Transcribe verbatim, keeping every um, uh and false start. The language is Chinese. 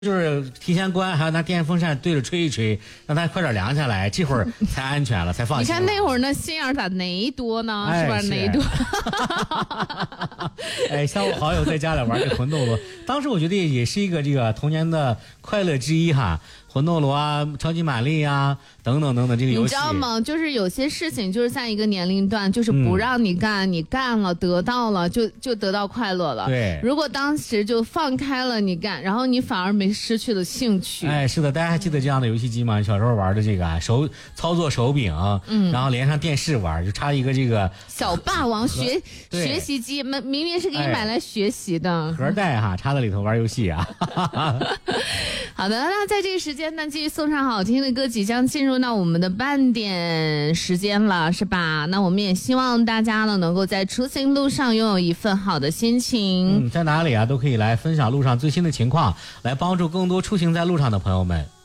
就是提前关，还要拿电风扇对着吹一吹，让它快点凉下来，这会儿才安全了，才放心了。 你看那会儿那心眼咋贼多呢？ 哎、 是吧？贼多。 哎，像我好友在家里玩这魂斗罗，当时我觉得也是一个这个童年的快乐之一哈。魂斗罗啊，超级玛丽啊，等等等等，这个游戏你知道吗？就是有些事情就是在一个年龄段，就是不让你干，嗯、你干了得到了，就就得到快乐了。 对， 如果当时就放开了你干，然后你反而没失去了兴趣。 哎，是的，大家还记得这样的游戏机吗？小时候玩的这个啊，手操作手柄，嗯，然后连上电视玩，就插一个这个小霸王学学习机，明明明是给你买来学习的、 哎、盒带哈，插在里头玩游戏啊。 好的，那在这个时间呢，继续送上好听的歌，即将进入到我们的半点时间了，是吧？那我们也希望大家呢，能够在出行路上拥有一份好的心情。 嗯，在哪里啊，都可以来分享路上最新的情况，来帮助更多出行在路上的朋友们。